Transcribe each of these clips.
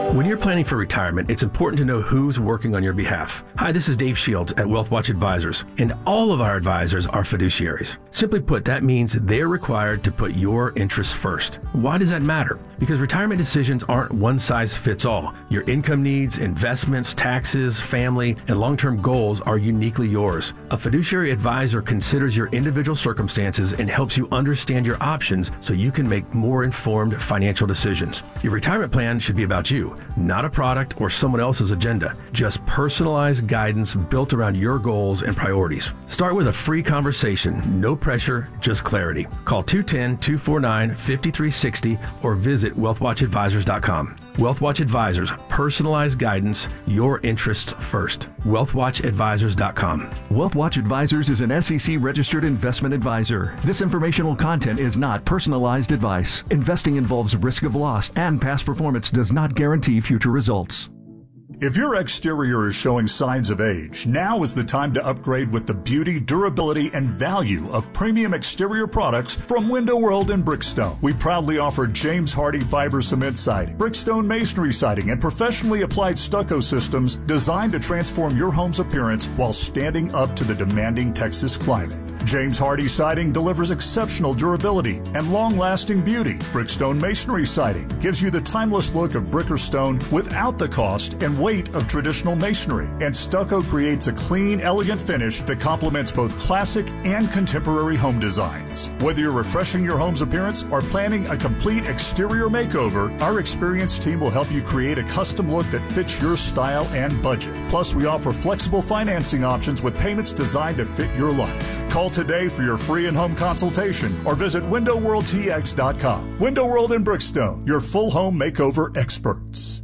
When you're planning for retirement, it's important to know who's working on your behalf. Hi, this is Dave Shields at WealthWatch Advisors, and all of our advisors are fiduciaries. Simply put, that means they're required to put your interests first. Why does that matter? Because retirement decisions aren't one size fits all. Your income needs, investments, taxes, family, and long-term goals are uniquely yours. A fiduciary advisor considers your individual circumstances and helps you understand your options so you can make more informed financial decisions. Your retirement plan should be about you, not a product or someone else's agenda. Just personalized guidance built around your goals and priorities. Start with a free conversation. No pressure, just clarity. Call 210-249-5360 or visit wealthwatchadvisors.com. WealthWatch Advisors, personalized guidance, your interests first. WealthWatchAdvisors.com. WealthWatch Advisors is an SEC-registered investment advisor. This informational content is not personalized advice. Investing involves risk of loss, and past performance does not guarantee future results. If your exterior is showing signs of age, now is the time to upgrade with the beauty, durability, and value of premium exterior products from Window World and Brickstone. We proudly offer James Hardie fiber cement siding, Brickstone masonry siding, and professionally applied stucco systems designed to transform your home's appearance while standing up to the demanding Texas climate. James Hardie siding delivers exceptional durability and long-lasting beauty. Brickstone masonry siding gives you the timeless look of brick or stone without the cost and weight of traditional masonry. And stucco creates a clean, elegant finish that complements both classic and contemporary home designs. Whether you're refreshing your home's appearance or planning a complete exterior makeover, our experienced team will help you create a custom look that fits your style and budget. Plus, we offer flexible financing options with payments designed to fit your life. Call today for your free in-home consultation or visit WindowWorldTX.com. Window World and Brickstone, your full home makeover experts.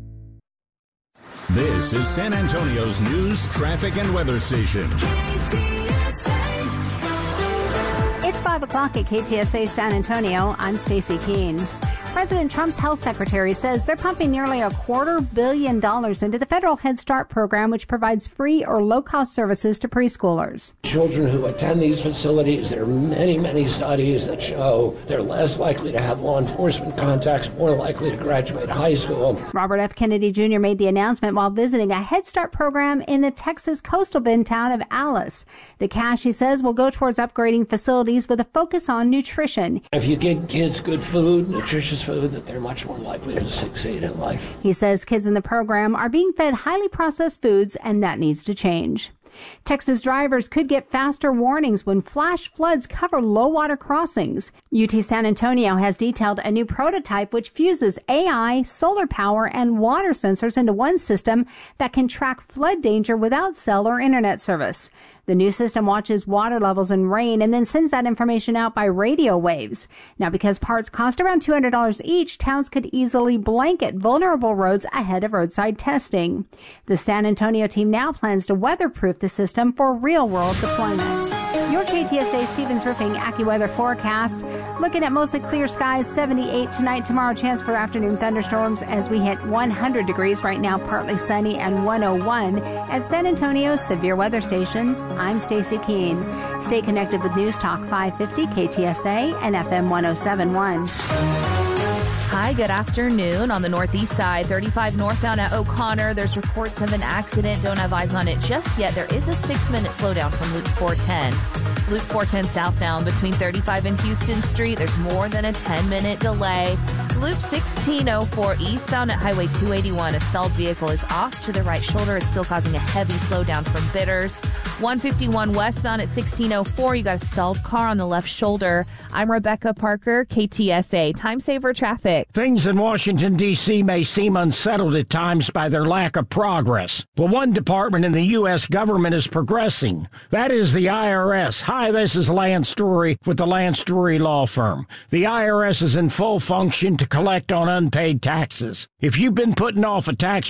This is San Antonio's news, traffic, and weather station. It's 5 o'clock at KTSA San Antonio. I'm Stacy Keene. President Trump's health secretary says they're pumping nearly $250 million into the federal Head Start program, which provides free or low-cost services to preschoolers. Children who attend these facilities, there are many, many studies that show they're less likely to have law enforcement contacts, more likely to graduate high school. Robert F. Kennedy Jr. made the announcement while visiting a Head Start program in the Texas coastal bend town of Alice. The cash, he says, will go towards upgrading facilities with a focus on nutrition. If you give kids good food, nutritious food, that they're much more likely to succeed in life. He says kids in the program are being fed highly processed foods, and that needs to change. Texas drivers could get faster warnings when flash floods cover low-water crossings. UT San Antonio has detailed a new prototype which fuses AI, solar power, and water sensors into one system that can track flood danger without cell or internet service. The new system watches water levels and rain and then sends that information out by radio waves. Now, because parts cost around $200 each, towns could easily blanket vulnerable roads ahead of roadside testing. The San Antonio team now plans to weatherproof the system for real-world deployment. Your KTSA Stevens Roofing AccuWeather forecast. Looking at mostly clear skies, 78 tonight, tomorrow chance for afternoon thunderstorms as we hit 100 degrees right now, partly sunny, and 101 at San Antonio's severe weather station. I'm Stacy Keene. Stay connected with News Talk 550 KTSA and FM 107.1. Hi, good afternoon. On the northeast side, 35 northbound at O'Connor. There's reports of an accident. Don't have eyes on it just yet. There is a 6-minute slowdown from Loop 410. Loop 410 southbound between 35 and Houston Street. There's more than a 10-minute delay. Loop 1604 eastbound at Highway 281. A stalled vehicle is off to the right shoulder. It's still causing a heavy slowdown from Bitters. 151 westbound at 1604. You got a stalled car on the left shoulder. I'm Rebecca Parker, KTSA Time Saver Traffic. Things in Washington, D.C. may seem unsettled at times by their lack of progress. But one department in the U.S. government is progressing. That is the IRS. Hi, this is Lance Story with the Lance Story Law Firm. The IRS is in full function to collect on unpaid taxes. If you've been putting off a tax